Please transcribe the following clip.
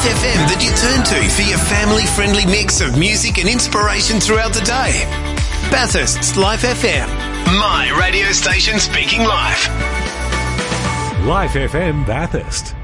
Life FM that you turn to for your family-friendly mix of music and inspiration throughout the day. Bathurst's Life FM. My radio station speaking life. Life FM Bathurst.